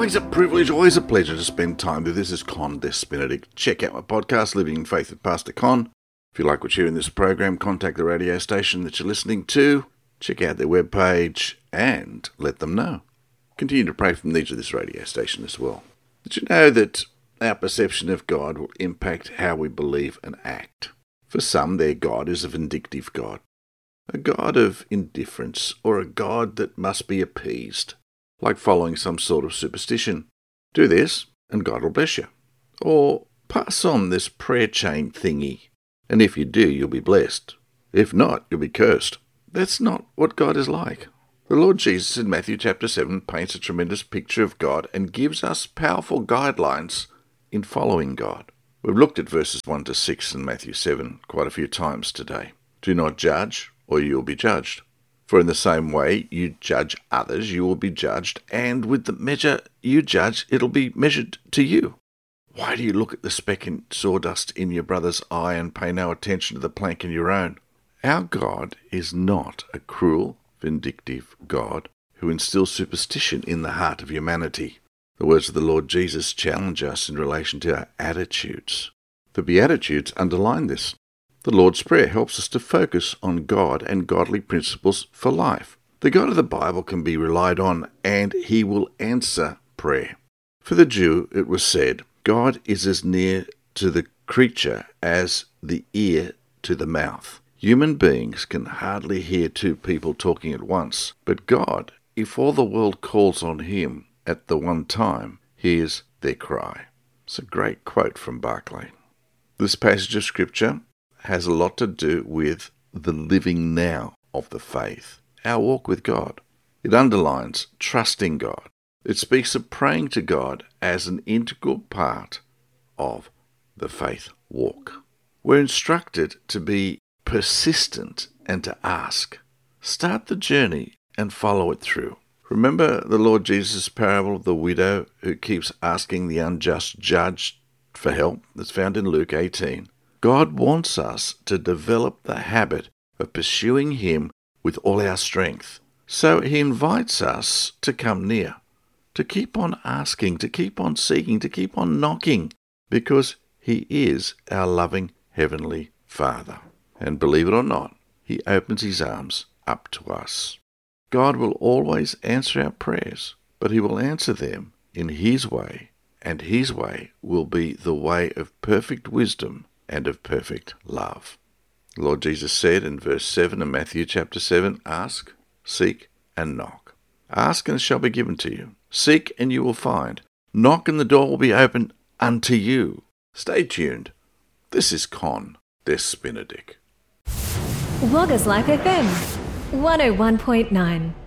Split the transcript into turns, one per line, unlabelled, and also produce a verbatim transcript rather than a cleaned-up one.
Always a privilege, always a pleasure to spend time with you. This is Con Des Benedict. Check out my podcast, Living in Faith with Pastor Con. If you like what you hear in this program, contact the radio station that you're listening to, check out their webpage, and let them know. Continue to pray for the needs of this radio station as well. Did you know that our perception of God will impact how we believe and act? For some, their God is a vindictive God, a God of indifference, or a God that must be appeased, like following some sort of superstition. Do this, and God will bless you. Or pass on this prayer chain thingy, and if you do, you'll be blessed. If not, you'll be cursed. That's not what God is like. The Lord Jesus in Matthew chapter seven paints a tremendous picture of God and gives us powerful guidelines in following God. We've looked at verses one to six in Matthew seven quite a few times today. Do not judge, or you will be judged. For in the same way you judge others, you will be judged, and with the measure you judge, it'll be measured to you. Why do you look at the speck in sawdust in your brother's eye and pay no attention to the plank in your own? Our God is not a cruel, vindictive God who instills superstition in the heart of humanity. The words of the Lord Jesus challenge us in relation to our attitudes. The Beatitudes underline this. The Lord's Prayer helps us to focus on God and godly principles for life. The God of the Bible can be relied on, and he will answer prayer. For the Jew, it was said, God is as near to the creature as the ear to the mouth. Human beings can hardly hear two people talking at once, but God, if all the world calls on him at the one time, hears their cry. It's a great quote from Barclay. This passage of Scripture has a lot to do with the living now of the faith, our walk with God. It underlines trusting God. It speaks of praying to God as an integral part of the faith walk. We're instructed to be persistent and to ask. Start the journey and follow it through. Remember the Lord Jesus' parable of the widow who keeps asking the unjust judge for help? That's found in Luke eighteen. God wants us to develop the habit of pursuing him with all our strength. So he invites us to come near, to keep on asking, to keep on seeking, to keep on knocking, because he is our loving Heavenly Father. And believe it or not, he opens his arms up to us. God will always answer our prayers, but he will answer them in his way, and his way will be the way of perfect wisdom and of perfect love. The Lord Jesus said in verse seven of Matthew chapter seven, ask, seek, and knock. Ask and it shall be given to you. Seek and you will find. Knock and the door will be opened unto you. Stay tuned. This is Con Des Benedict.
Bloggers Life F M, one oh one point nine.